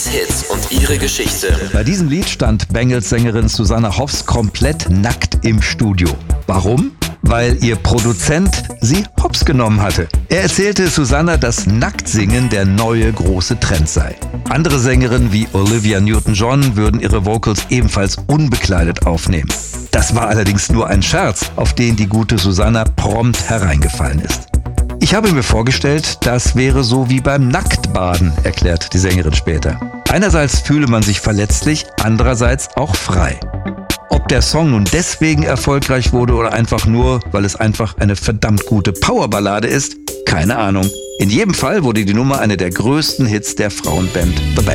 Hits und ihre Geschichte. Bei diesem Lied stand Bangles-Sängerin Susanna Hoffs komplett nackt im Studio. Warum? Weil ihr Produzent sie hops genommen hatte. Er erzählte Susanna, dass Nacktsingen der neue große Trend sei. Andere Sängerinnen wie Olivia Newton-John würden ihre Vocals ebenfalls unbekleidet aufnehmen. Das war allerdings nur ein Scherz, auf den die gute Susanna prompt hereingefallen ist. Ich habe mir vorgestellt, das wäre so wie beim Nacktbaden, erklärt die Sängerin später. Einerseits fühle man sich verletzlich, andererseits auch frei. Ob der Song nun deswegen erfolgreich wurde oder einfach nur, weil es einfach eine verdammt gute Powerballade ist, keine Ahnung. In jedem Fall wurde die Nummer eine der größten Hits der Frauenband The Bangles.